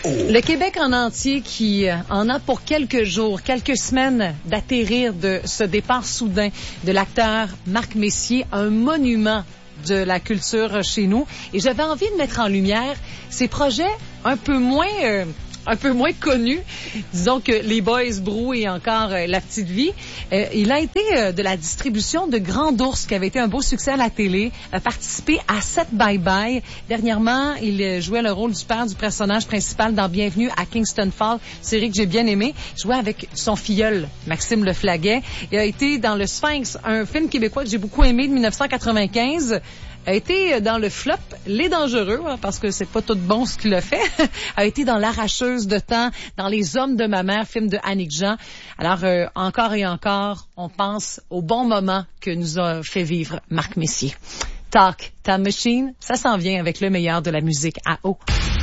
Le Québec en entier qui en a pour quelques jours, quelques semaines d'atterrir de ce départ soudain de l'acteur Marc Messier, un monument de la culture chez nous. Et j'avais envie de mettre en lumière ces projets un peu moins connus. Disons que Les Boys Brou et encore La Petite Vie. Il a été de la distribution de Grand Ours, qui avait été un beau succès à la télé, a participé à 7 Bye Bye. Dernièrement, il jouait le rôle du père du personnage principal dans Bienvenue à Kingston Falls, série que j'ai bien aimée. Il jouait avec son filleul, Maxime Leflaguet. Il a été dans Le Sphinx, un film québécois que j'ai beaucoup aimé de 1995. A été dans le flop Les Dangereux, parce que c'est pas tout bon ce qu'il a fait. A été dans L'Arracheuse de temps, dans Les Hommes de ma mère, film de Annick Jean. Alors, encore et encore, on pense au bon moment que nous a fait vivre Marc Messier. Talk Time Machine, ça s'en vient avec le meilleur de la musique à eau.